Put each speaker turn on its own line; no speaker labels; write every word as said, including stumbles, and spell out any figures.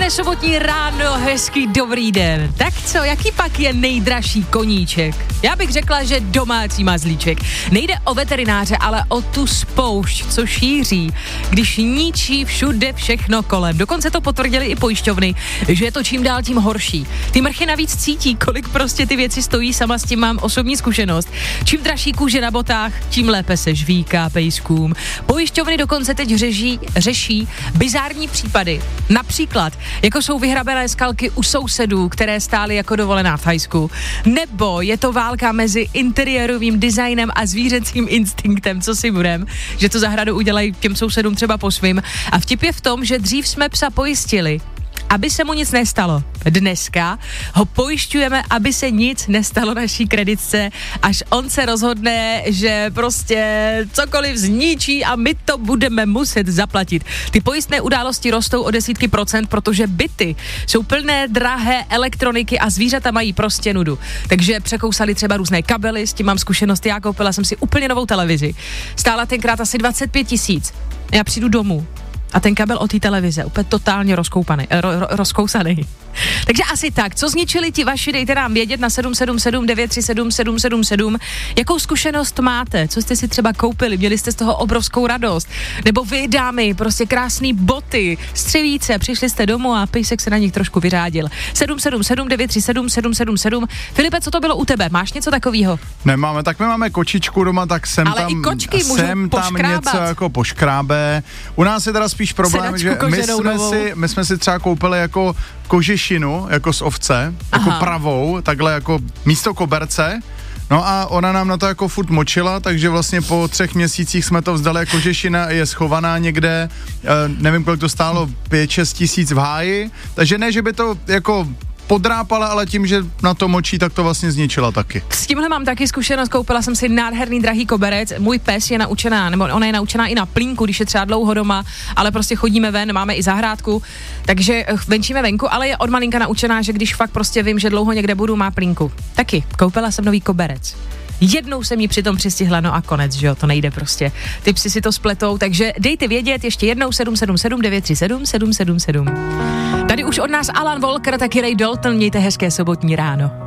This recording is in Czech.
Krásné sobotní ráno, hezký dobrý den. Tak co, jaký pak je nejdražší koníček? Já bych řekla, že domácí mazlíček. Nejde o veterináře, ale o tu spoušť, co šíří, když ničí všude všechno kolem. Dokonce to potvrdili i pojišťovny, že je to čím dál tím horší. Ty mrchy navíc cítí, kolik prostě ty věci stojí, sama s tím mám osobní zkušenost. Čím dražší kůže na botách, tím lépe se žvíká pejskům. Pojišťovny dokonce teď řeší, řeší bizární případy. Například, jako jsou vyhrabené skalky u sousedů, které stály jako dovolená v Thajsku. Nebo je to válka mezi interiérovým designem a zvířecím instinktem, co si budem, že tu zahradu udělají těm sousedům třeba po svým. A vtip je v tom, že dřív jsme psa pojistili, aby se mu nic nestalo. Dneska ho pojišťujeme, aby se nic nestalo naší kreditce, až on se rozhodne, že prostě cokoliv zničí a my to budeme muset zaplatit. Ty pojistné události rostou o desítky procent, protože byty jsou plné drahé elektroniky a zvířata mají prostě nudu. Takže překousali třeba různé kabely, s tím mám zkušenost, já koupila jsem si úplně novou televizi. Stála tenkrát asi dvacet pět tisíc. Já přijdu domů a ten kabel od té televize úplně totálně rozkoupaný, ro, ro, rozkousaný. Takže asi tak. Co zničili ti vaši, dejte nám vědět na sedm sedm sedm devět tři sedm sedm sedm sedm. Jakou zkušenost máte? Co jste si třeba koupili? Měli jste z toho obrovskou radost? Nebo vy, dámy, prostě krásný boty, střevíce, přišli jste domů a pejsek se na nich trošku vyřádil. sedm sedm sedm devět tři sedm sedm sedm sedm. Filipe, co to bylo u tebe? Máš něco takového?
Nemáme, tak my máme kočičku doma, tak sem
Ale
tam,
i kočky
sem tam něco jako poškrábe. U nás je teda spíš problém, Sedačku že my jsme, si, my jsme si třeba koupili jako kožešinu, jako z ovce, Aha. jako pravou, takhle jako místo koberce. No a ona nám na to jako furt močila, takže vlastně po třech měsících jsme to vzdali, jako kožešina je schovaná někde, eh, nevím, kolik to stálo, pět šest tisíc v háji, takže ne, že by to jako podrápala, ale tím, že na to močí, tak to vlastně zničila taky.
S tímhle mám taky zkušenost, koupila jsem si nádherný drahý koberec, můj pes je naučená, nebo ona je naučená i na plínku, když je třeba dlouho doma, ale prostě chodíme ven, máme i zahrádku, takže venčíme venku, ale je od malinka naučená, že když fakt prostě vím, že dlouho někde budu, má plínku. Taky, koupila jsem nový koberec. Jednou jsem jí přitom přistihla, no a konec, že jo, to nejde prostě. Ty psi si to spletou, takže dejte vědět ještě jednou sedm sedm sedm devět tři sedm sedm sedm sedm. Tady už od nás Alan Walker, taky Ray Dalton, mějte hezké sobotní ráno.